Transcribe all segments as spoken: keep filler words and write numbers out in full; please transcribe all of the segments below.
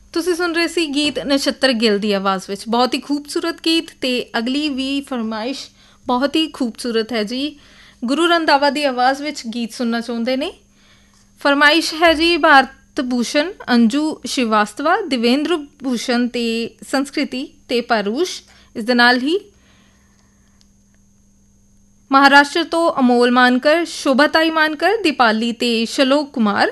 ਤੁਸੀਂ ਸੁਣ ਰਹੇ ਸੀ ਗੀਤ ਨਛੱਤਰ ਗਿੱਲ ਦੀ ਆਵਾਜ਼ ਵਿੱਚ। ਬਹੁਤ ਹੀ ਖੂਬਸੂਰਤ ਗੀਤ। ਅਤੇ ਅਗਲੀ ਵੀ ਫਰਮਾਇਸ਼ ਬਹੁਤ ਹੀ ਖੂਬਸੂਰਤ ਹੈ ਜੀ। ਗੁਰੂ ਰੰਧਾਵਾ ਦੀ ਆਵਾਜ਼ ਵਿੱਚ ਗੀਤ ਸੁਣਨਾ ਚਾਹੁੰਦੇ ਨੇ। ਫਰਮਾਇਸ਼ ਹੈ ਜੀ ਭਾਰਤ ਭੂਸ਼ਣ, ਅੰਜੂ ਸ਼੍ਰੀਵਾਸਤਵਾ, ਦਿਵੇਂਦਰ ਭੂਸ਼ਣ ਅਤੇ ਸੰਸਕ੍ਰਿਤੀ ਅਤੇ ਪਾਰੂਸ਼। ਇਸ ਦੇ ਨਾਲ ਹੀ ਮਹਾਰਾਸ਼ਟਰ ਤੋਂ ਅਮੋਲ ਮਾਨਕਰ, ਸ਼ੋਭਾਤਾਈ ਮਾਨਕਰ, ਦੀਪਾਲੀ ਅਤੇ ਸ਼ਲੋਕ ਕੁਮਾਰ।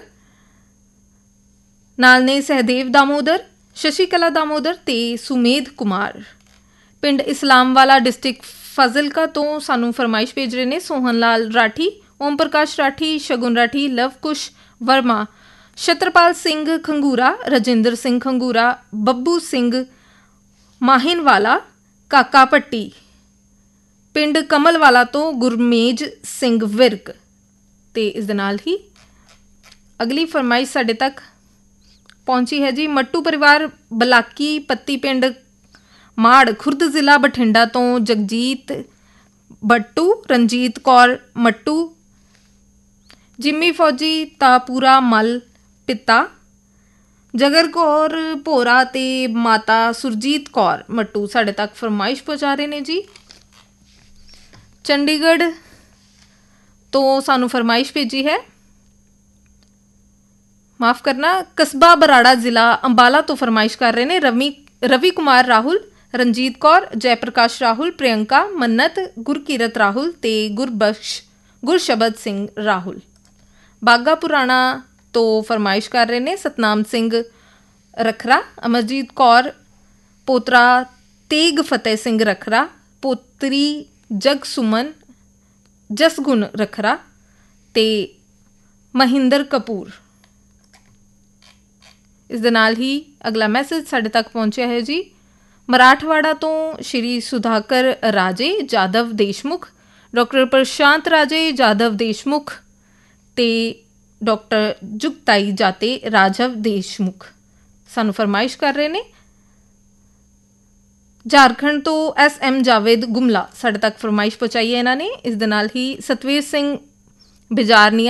ਨਾਲ ਨੇ ਸਹਿਦੇਵ ਦਾਮੋਦਰ, ਸ਼ਸ਼ੀਕਲਾ ਦਾਮੋਦਰ ਅਤੇ ਸੁਮੇਧ ਕੁਮਾਰ। ਪਿੰਡ ਇਸਲਾਮਵਾਲਾ, ਡਿਸਟ੍ਰਿਕਟ ਫਾਜ਼ਿਲਕਾ ਤੋਂ ਸਾਨੂੰ ਫਰਮਾਇਸ਼ ਭੇਜ ਰਹੇ ਨੇ ਸੋਹਨ ਲਾਲ ਰਾਠੀ, ਓਮ ਪ੍ਰਕਾਸ਼ ਰਾਠੀ, ਸ਼ਗੁਨ ਰਾਠੀ, ਲਵ ਕੁਸ਼ ਵਰਮਾ, ਛਤਰਪਾਲ ਸਿੰਘ ਖੰਗੂਰਾ, ਰਜਿੰਦਰ ਸਿੰਘ ਖੰਗੂਰਾ, ਬੱਬੂ ਸਿੰਘ ਮਾਹਿਨਵਾਲਾ, ਕਾਕਾ ਭੱਟੀ। ਪਿੰਡ ਕਮਲਵਾਲਾ ਤੋਂ ਗੁਰਮੇਜ ਸਿੰਘ ਵਿਰਕ। ਅਤੇ ਇਸ ਦੇ ਨਾਲ ਹੀ ਅਗਲੀ ਫਰਮਾਇਸ਼ ਸਾਡੇ ਤੱਕ ਪਹੁੰਚੀ ਹੈ ਜੀ ਮੱਟੂ ਪਰਿਵਾਰ, ਬਲਾਕੀ ਪੱਤੀ ਪਿੰਡ ਮਾੜ, ਖੁਰਦ ਜ਼ਿਲ੍ਹਾ ਬਠਿੰਡਾ ਤੋਂ ਜਗਜੀਤ ਬੱਟੂ, ਰਣਜੀਤ ਕੌਰ ਮੱਟੂ, ਜਿੰਮੀ ਫੌਜੀ, ਤਾਪੂਰਾ ਮਲ ਪਿਤਾ, ਜਗਰ ਕੌਰ ਭੋਰਾ ਅਤੇ ਮਾਤਾ ਸੁਰਜੀਤ ਕੌਰ ਮੱਟੂ ਸਾਡੇ ਤੱਕ ਫਰਮਾਇਸ਼ ਪਹੁੰਚਾ ਰਹੇ ਨੇ ਜੀ। ਚੰਡੀਗੜ੍ਹ ਤੋਂ ਸਾਨੂੰ ਫਰਮਾਇਸ਼ ਭੇਜੀ ਹੈ, ਮਾफ़ ਕਰਨਾ, ਕਸਬਾ ਬਰਾੜਾ ਜ਼ਿਲ੍ਹਾ ਅੰਬਾਲਾ ਤੋਂ ਫਰਮਾਇਸ਼ ਕਰ ਰਹੇ ਨੇ ਰਵੀ ਰਵੀ ਕੁਮਾਰ ਰਾਹੁਲ, ਰਣਜੀਤ ਕੌਰ, ਜੈ ਪ੍ਰਕਾਸ਼ ਰਾਹੁਲ, ਪ੍ਰਿਯੰਕਾ, ਮੰਨਤ, ਗੁਰਕੀਰਤ ਰਾਹੁਲ ਅਤੇ ਗੁਰਬਖਸ਼ ਗੁਰਸ਼ਬਦ ਸਿੰਘ ਰਾਹੁਲ। ਬਾਘਾ ਪੁਰਾਣਾ ਤੋਂ ਫਰਮਾਇਸ਼ ਕਰ ਰਹੇ ਨੇ ਸਤਨਾਮ ਸਿੰਘ ਰਖਰਾ, ਅਮਰਜੀਤ ਕੌਰ, ਪੋਤਰਾ ਤੇਗ ਫਤਿਹ ਸਿੰਘ ਰਖਰਾ, ਪੋਤਰੀ ਜਗ ਸੁਮਨ, ਜਸਗੁਣ ਰਖਰਾ ਅਤੇ ਮਹਿੰਦਰ ਕਪੂਰ। ਇਸ ਦੇ ਨਾਲ ਹੀ ਅਗਲਾ ਮੈਸੇਜ ਸਾਡੇ ਤੱਕ ਪਹੁੰਚਿਆ ਹੈ ਜੀ ਮਰਾਠਵਾੜਾ ਤੋਂ ਸ਼੍ਰੀ ਸੁਧਾਕਰ ਰਾਜੇ ਜਾਦਵ ਦੇਸ਼ਮੁਖ, ਡਾਕਟਰ ਪ੍ਰਸ਼ਾਂਤ ਰਾਜੇ ਜਾਦਵ ਦੇਸ਼ਮੁਖ ਅਤੇ ਡਾਕਟਰ ਜੁਗਤਾਈ ਜਾਤੇ ਰਾਜਵ ਦੇਸ਼ਮੁਖ ਸਾਨੂੰ ਫਰਮਾਇਸ਼ ਕਰ ਰਹੇ ਨੇ। ਝਾਰਖੰਡ ਤੋਂ ਐਸ ਐਮ ਜਾਵੇਦ ਗੁਮਲਾ ਸਾਡੇ ਤੱਕ ਫਰਮਾਇਸ਼ ਪਹੁੰਚਾਈ ਹੈ ਇਹਨਾਂ ਨੇ। ਇਸ ਦੇ ਨਾਲ ਹੀ ਸਤਵੀਰ ਸਿੰਘ ਬਿਜਾਰਨੀਆ